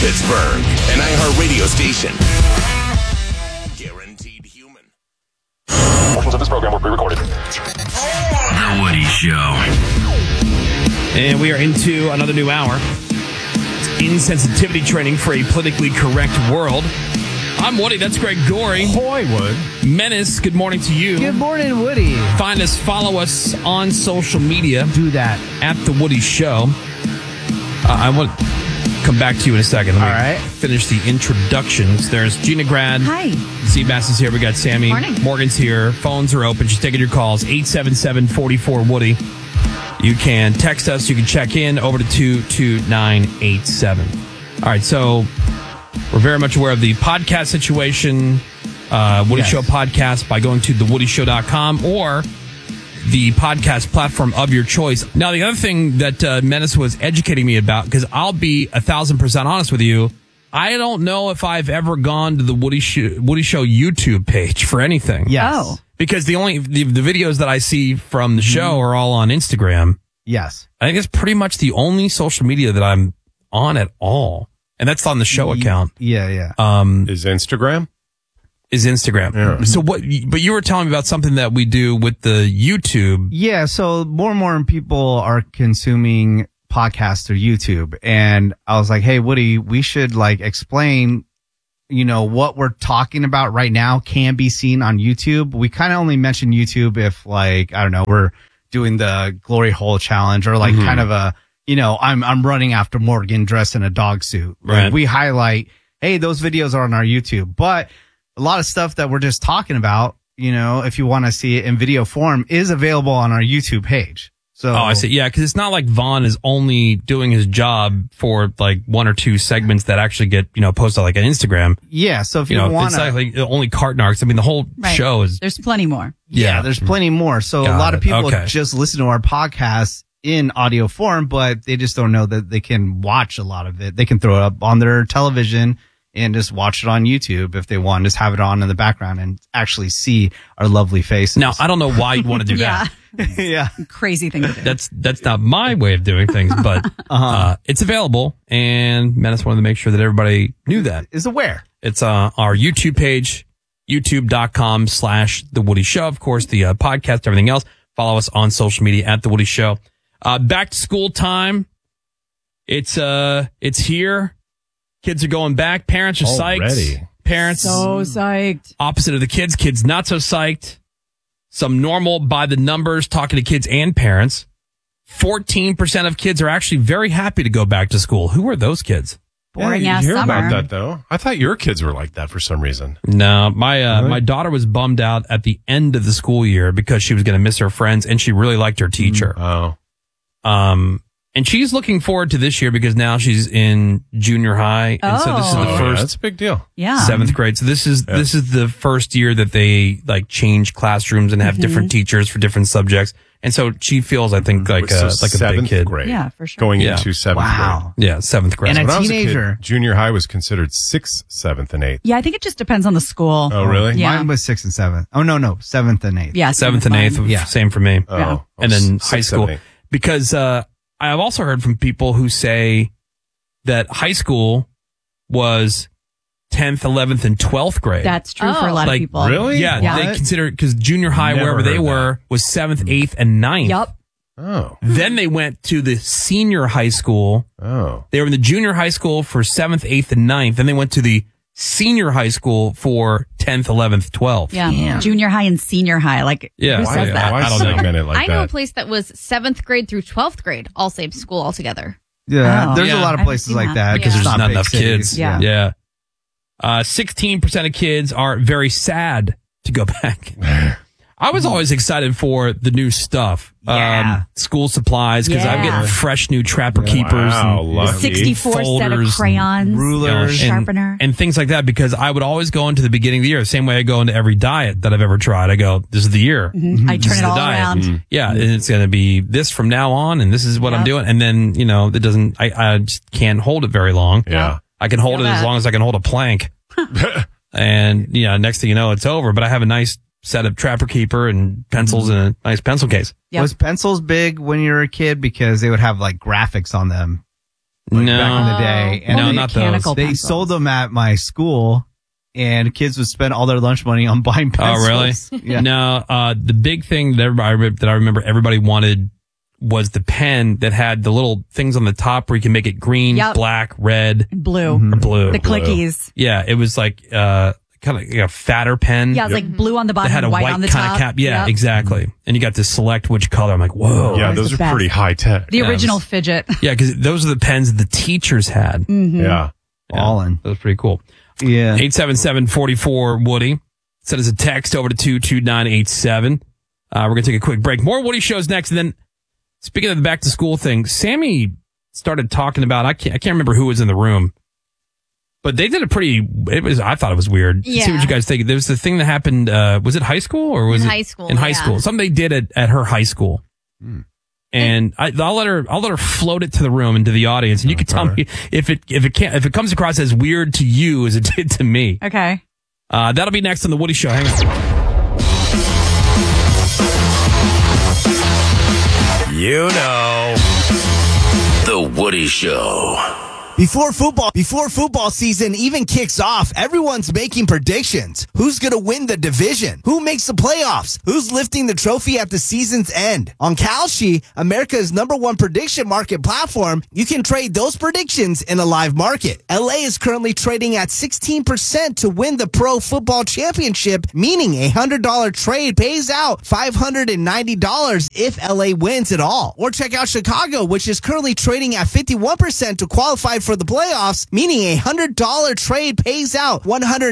Pittsburgh, an iHeartRadio station. Guaranteed human. Portions of this program were pre-recorded. The Woody Show. And we are into another new hour. It's insensitivity training for a politically correct world. I'm Woody. That's Greg Gorey. Boy, Wood. Menace, good morning to you. Good morning, Woody. Find us, follow us on social media. Do that. At The Woody Show. I want to come back to you in a second. Let me All right. finish the introductions. There's Gina Grad. Hi. Seabass is here. We got Sammy. Morning. Morgan's here. Phones are open. She's taking your calls. 877-44-WOODY. You can text us. You can check in over to 22987. All right, so we're very much aware of the podcast situation. Woody Show podcast by going to thewoodyshow.com or the podcast platform of your choice. Now, the other thing that Menace was educating me about, because I'll be 1,000% honest with you, I don't know if I've ever gone to the Woody Show YouTube page for anything. Yes. Oh. Because the videos that I see from the show are all on Instagram. Yes. I think it's pretty much the only social media that I'm on at all. And that's on the show account. Yeah. Is Instagram? Is Instagram. Yeah. So what, but you were telling me about something that we do with the YouTube. Yeah, so more and more people are consuming podcasts through YouTube. And I was like, hey, Woody, we should explain, what we're talking about right now can be seen on YouTube. We kind of only mention YouTube if I don't know, we're doing the glory hole challenge or kind of a, I'm running after Morgan dressed in a dog suit. Right. We highlight, hey, those videos are on our YouTube. But a lot of stuff that we're just talking about, if you want to see it in video form, is available on our YouTube page. So, I see. Yeah, because it's not like Vaughn is only doing his job for one or two segments that actually get, posted on Instagram. Yeah, so if you want to. It's like only cart arcs. I mean, the whole show is. There's plenty more. Yeah, there's plenty more. So a lot of people just listen to our podcast in audio form, but they just don't know that they can watch a lot of it. They can throw it up on their television and just watch it on YouTube if they want. Just have it on in the background and actually see our lovely faces. Now, I don't know why you'd want to do that. Yeah. Crazy thing to do. That's not my way of doing things, but it's available, and Menace wanted to make sure that everybody knew that. Is aware. It's our YouTube page, youtube.com/The Woody Show. Of course, the podcast, everything else. Follow us on social media at The Woody Show. Back to school time. It's here. Kids are going back. Parents are psyched. Parents so psyched. Opposite of the kids. Kids not so psyched. Some normal by the numbers talking to kids and parents. 14% of kids are actually very happy to go back to school. Who are those kids? Boring you ass hear summer. about that though. I thought your kids were like that for some reason. No, my daughter was bummed out at the end of the school year because she was going to miss her friends and she really liked her teacher. Oh. And she's looking forward to this year because now she's in junior high. And so this is the first. That's a big deal. Yeah. 7th grade. So this is the first year that they change classrooms and have different teachers for different subjects. And so she feels, I think, like a big kid. Grade. Yeah, for sure. Going into 7th Wow. grade. Yeah, 7th grade. And When a I was teenager. kid, junior high was considered 6th, 7th, and 8th. Yeah, I think it just depends on the school. Oh, really? Yeah. Mine was 6th and 7th. Oh, no, 7th and 8th. Yeah. 7th and 8th, Yeah. same for me. Oh. Yeah. Oh, And then 6th, high school. 7th, 8th. Because I've also heard from people who say that high school was 10th, 11th, and 12th grade. That's true for a lot of people. Really? Yeah, Yeah. they consider, because junior high, Never wherever they heard were, was 7th, 8th, and 9th. Yep. Oh. Then they went to the senior high school. Oh. They were in the junior high school for 7th, 8th, and 9th. Then they went to the senior high school for 10th, 11th, 12th. Yeah. Junior high and senior high. Yeah. Who Why- says that? Why I don't know. segment it like I know a that? place that was 7th grade through 12th grade, all same school altogether. Yeah, Oh. there's Yeah. a lot of I haven't places seen like that. that. Because there's It's not big enough cities. kids. Yeah. 16% of kids are very sad to go back. I was always excited for the new stuff. Yeah. School supplies, because I'm Yeah. getting fresh new Trapper Keepers Wow, and lucky. 64 set of folders crayons, rulers, sharpener. and things like that, because I would always go into the beginning of the year the same way I go into every diet that I've ever tried. I go, this is the year. I This turn is it the all diet. around. Yeah, and it's going to be this from now on, and this is what I'm Yep. doing. And then, it doesn't, I just can't hold it very long. Yeah. I can hold Feel it as that. long as I can hold a plank. And, next thing you know, it's over. But I have a nice set of Trapper Keeper and pencils and a nice pencil case. Yep. Was pencils big when you were a kid because they would have like graphics on them? back in No. the day. And No, they, not mechanical those. they sold them at my school, and kids would spend all their lunch money on buying Oh, pencils. really? Yeah. No, the big thing that I remember everybody wanted was the pen that had the little things on the top where you can make it green, Yep. black, red, Blue. or blue. The clickies. Yeah, it was like kind of a fatter pen. Yeah, it's like blue on the that bottom had a and white white on the kind top. of cap. Yeah, Yep. exactly. And you got to select which color. I'm like, whoa. Yeah, was those the are best. pretty high tech. The Yeah, original it was- fidget. Yeah, because those are the pens the teachers had. Yeah. Ballin'. That was pretty cool. Yeah. 877-44-WOODY. Send us a text over to 22987. We're going to take a quick break. More Woody shows next. And then, speaking of the back to school thing, Sammy started talking about, I can't remember who was in the room, but they did I thought it was weird. Yeah. See what you guys think. There was the thing that happened, was it high school or was In it? high school, In high yeah. school. Something they did at her high school. And I'll let her float it to the room and to the audience, and you can tell me if it comes across as weird to you as it did to me. Okay. That'll be next on the Woody Show. Hang on. You know. The Woody Show. Before football season even kicks off, everyone's making predictions. Who's going to win the division? Who makes the playoffs? Who's lifting the trophy at the season's end? On Kalshi, America's #1 prediction market platform, you can trade those predictions in a live market. LA is currently trading at 16% to win the Pro Football Championship, meaning a $100 trade pays out $590 if LA wins it all. Or check out Chicago, which is currently trading at 51% to qualify for the playoffs, meaning a $100 trade pays out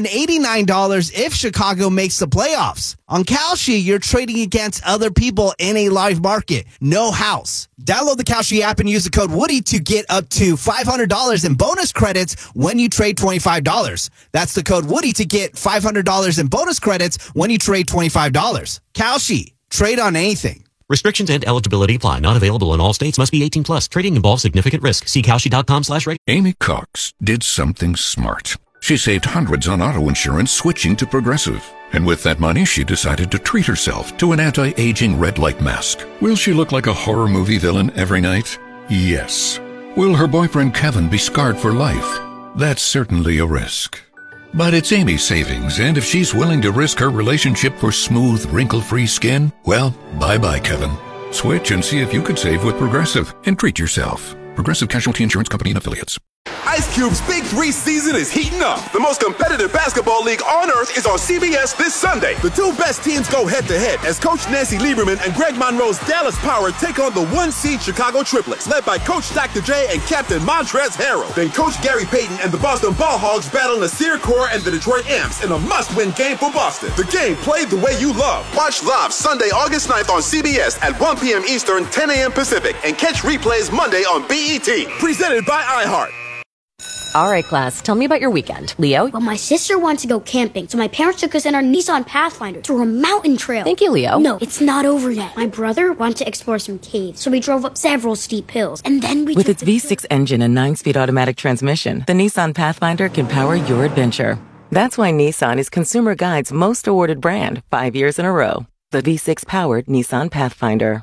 $189 if Chicago makes the playoffs. On Kalshi, you're trading against other people in a live market. No house. Download the Kalshi app and use the code Woody to get up to $500 in bonus credits when you trade $25. That's the code Woody to get $500 in bonus credits when you trade $25. Kalshi. Trade on anything. Restrictions and eligibility apply. Not available in all states. Must be 18 plus. Trading involves significant risk. See Kalshi.com/rate. Amy Cox did something smart. She saved hundreds on auto insurance switching to Progressive. And with that money, she decided to treat herself to an anti-aging red light mask. Will she look like a horror movie villain every night? Yes. Will her boyfriend Kevin be scarred for life? That's certainly a risk. But it's Amy's savings, and if she's willing to risk her relationship for smooth, wrinkle-free skin, well, bye-bye, Kevin. Switch and see if you could save with Progressive and treat yourself. Progressive Casualty Insurance Company and Affiliates. Ice Cube's Big 3 season is heating up. The most competitive basketball league on earth is on CBS this Sunday. The two best teams go head-to-head as Coach Nancy Lieberman and Greg Monroe's Dallas Power take on the 1-seed Chicago Triplets, led by Coach Dr. J and Captain Montrezl Harrell. Then Coach Gary Payton and the Boston Ball Hogs battle Nasir Kaur and the Detroit Amps in a must-win game for Boston. The game played the way you love. Watch live Sunday, August 9th on CBS at 1 p.m. Eastern, 10 a.m. Pacific, and catch replays Monday on BET. Presented by iHeart. All right, class, tell me about your weekend. Leo? Well, my sister wanted to go camping, so my parents took us in our Nissan Pathfinder through a mountain trail. Thank you, Leo. No, it's not over yet. My brother wanted to explore some caves, so we drove up several steep hills, and then we With its V6 engine and 9-speed automatic transmission, the Nissan Pathfinder can power your adventure. That's why Nissan is Consumer Guide's most awarded brand 5 years in a row. The V6-powered Nissan Pathfinder.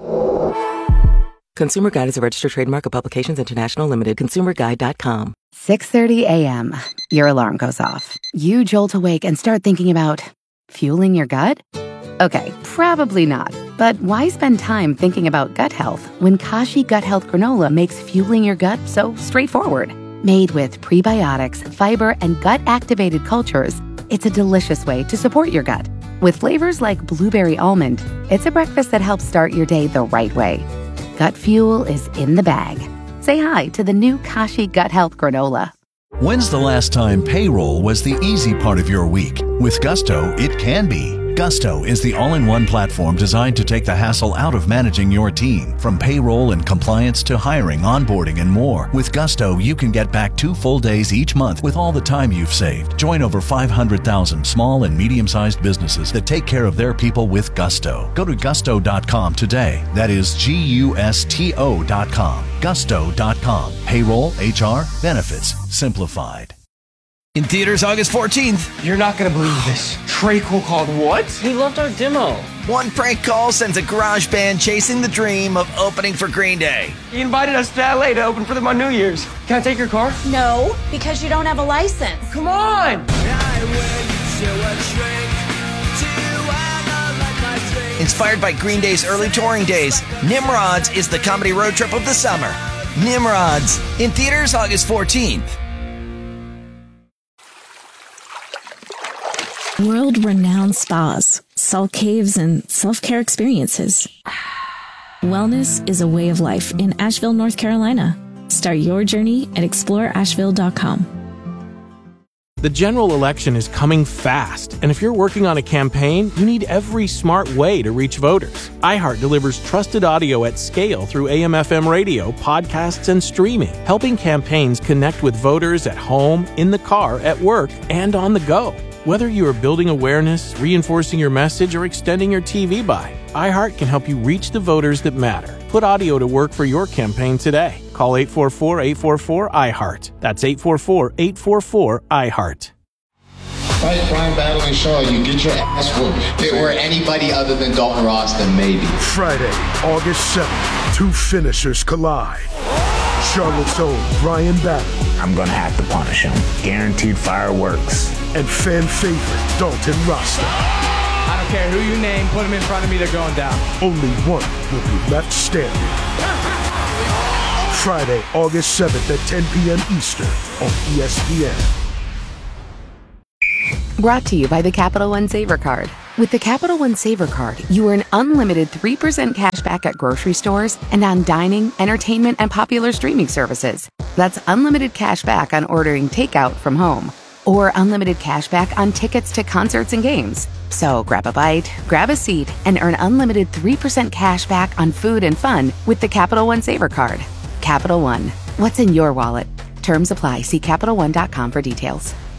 Consumer Guide is a registered trademark of Publications International Limited. ConsumerGuide.com. 6:30 a.m. Your alarm goes off. You jolt awake and start thinking about fueling your gut? Okay, probably not. But why spend time thinking about gut health when Kashi Gut Health Granola makes fueling your gut so straightforward? Made with prebiotics, fiber, and gut-activated cultures, it's a delicious way to support your gut. With flavors like blueberry almond, it's a breakfast that helps start your day the right way. Gut fuel is in the bag. Say hi to the new Kashi Gut Health Granola. When's the last time payroll was the easy part of your week? With Gusto, it can be. Gusto is the all-in-one platform designed to take the hassle out of managing your team. From payroll and compliance to hiring, onboarding, and more. With Gusto, you can get back 2 full days each month with all the time you've saved. Join over 500,000 small and medium-sized businesses that take care of their people with Gusto. Go to gusto.com today. That is Gusto.com. Gusto.com. Payroll, HR, benefits, simplified. In theaters August 14th. You're not going to believe this. Trey Cole called what? He loved our demo. One prank call sends a garage band chasing the dream of opening for Green Day. He invited us to LA to open for them on New Year's. Can I take your car? No, because you don't have a license. Come on! Inspired by Green Day's early touring days, Nimrods is the comedy road trip of the summer. Nimrods, in theaters August 14th. World-renowned spas, salt caves, and self-care experiences. Wellness is a way of life in Asheville, North Carolina. Start your journey at exploreasheville.com. The general election is coming fast, and if you're working on a campaign, you need every smart way to reach voters. iHeart delivers trusted audio at scale through AM/FM radio, podcasts, and streaming, helping campaigns connect with voters at home, in the car, at work, and on the go. Whether you are building awareness, reinforcing your message, or extending your TV buy, iHeart can help you reach the voters that matter. Put audio to work for your campaign today. Call 844-844-iHeart. That's 844-844-iHeart. Fight Brian Battling Shaw, you get your ass whooped. If it were anybody other than Dalton Ross, then maybe. Friday, August 7th, two finishers collide. Charlotte's own Brian Battling. I'm gonna have to punish him. Guaranteed fireworks. And fan favorite Dalton Rasta. I don't care who you name, put him in front of me, they're going down. Only one will be left standing. Friday, August 7th at 10 p.m. Eastern on ESPN. Brought to you by the Capital One Saver Card. With the Capital One Saver Card, you earn unlimited 3% cash back at grocery stores and on dining, entertainment, and popular streaming services. That's unlimited cash back on ordering takeout from home, or unlimited cash back on tickets to concerts and games. So grab a bite, grab a seat, and earn unlimited 3% cash back on food and fun with the Capital One Saver Card. Capital One. What's in your wallet? Terms apply. See CapitalOne.com for details.